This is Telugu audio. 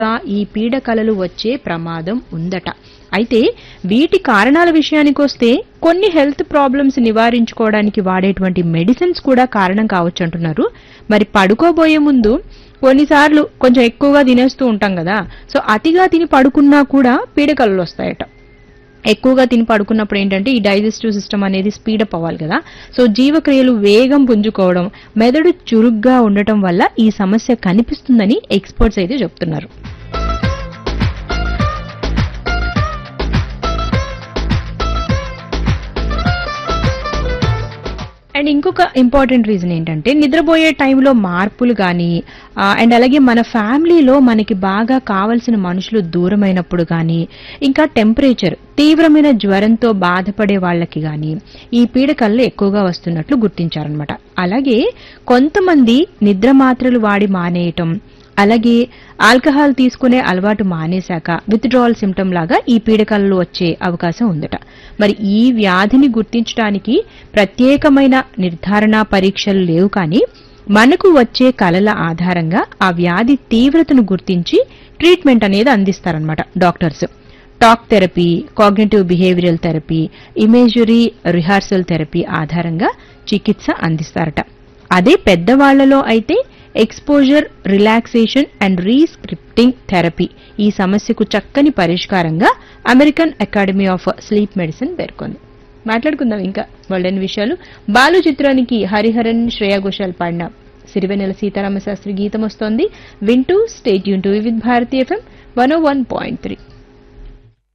ఈ పీడకలలు వచ్చే ప్రమాదం ఉందట. అయితే వీటి కారణాల విషయానికొస్తే కొన్ని హెల్త్ ప్రాబ్లమ్స్ నివారించుకోవడానికి వాడేటువంటి మెడిసిన్స్ కూడా కారణం కావచ్చు అంటున్నారు. మరి పడుకోబోయే ముందు కొన్నిసార్లు కొంచెం ఎక్కువగా తినేస్తూ ఉంటాం కదా, సో అతిగా తిని పడుకున్నా కూడా పీడకలలు వస్తాయట. ఎక్కువగా తిని పడుకున్నప్పుడు ఏంటంటే ఈ డైజెస్టివ్ సిస్టమ్ అనేది స్పీడప్ అవ్వాలి కదా, సో జీవక్రియలు వేగం పుంజుకోవడం, మెదడు చురుగ్గా ఉండటం వల్ల ఈ సమస్య కనిపిస్తుందని ఎక్స్పర్ట్స్ అయితే చెప్తున్నారు. అండ్ ఇంకొక ఇంపార్టెంట్ రీజన్ ఏంటంటే నిద్రపోయే టైంలో మార్పులు కానీ అండ్ అలాగే మన ఫ్యామిలీలో మనకి బాగా కావలసిన మనుషులు దూరమైనప్పుడు కానీ, ఇంకా టెంపరేచర్ తీవ్రమైన జ్వరంతో బాధపడే వాళ్ళకి కానీ ఈ పీడకలలు ఎక్కువగా వస్తున్నట్లు గుర్తించారనమాట. అలాగే కొంతమంది నిద్ర మాత్రలు వాడి మానేయటం, అలాగే ఆల్కహాల్ తీసుకునే అలవాటు మానేశాక విత్డ్రావల్ సిమ్టమ్ లాగా ఈ పీడకలలు వచ్చే అవకాశం ఉందట. మరి ఈ వ్యాధిని గుర్తించడానికి ప్రత్యేకమైన నిర్ధారణ పరీక్షలు లేవు, కానీ మనకు వచ్చే కలల ఆధారంగా ఆ వ్యాధి తీవ్రతను గుర్తించి ట్రీట్మెంట్ అనేది అందిస్తారనమాట doctors. Talk therapy, cognitive behavioural therapy, imagery rehearsal therapy ఆధారంగా చికిత్స అందిస్తారట. అదే పెద్దవాళ్లలో అయితే ఎక్స్పోజర్ రిలాక్సేషన్ అండ్ రీస్క్రిప్టింగ్ థెరపీ ఈ సమస్యకు చక్కని పరిష్కారంగా American academy of sleep medicine పేర్కొంది. మాట్లాడుకుందాం ఇంకా వాళ్ళని విషయాలు. బాలు చిత్రానికి హరిహరన్, శ్రేయా ఘోషాల్ పాడిన సిరివెన్నెల సీతారామ శాస్త్రి గీతం వస్తోంది. వింటూ stay tune to Vividh Bharati FM 101.3.